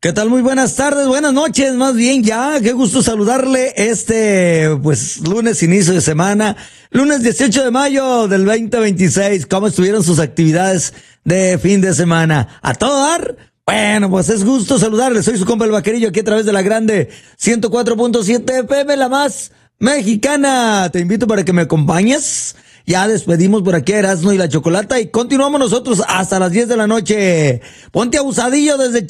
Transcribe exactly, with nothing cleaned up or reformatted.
¿Qué tal? Muy buenas tardes, buenas noches, más bien ya. Qué gusto saludarle este, pues, lunes, inicio de semana. Lunes dieciocho de mayo del veinte veintiséis. ¿Cómo estuvieron sus actividades de fin de semana? ¿A todo dar? Bueno, pues es gusto saludarle. Soy su compa el Vaquerillo aquí a través de la grande ciento cuatro punto siete F M, la más mexicana. Te invito para que me acompañes. Ya despedimos por aquí a Erasmo y la Chocolata y continuamos nosotros hasta las diez de la noche. Ponte abusadillo desde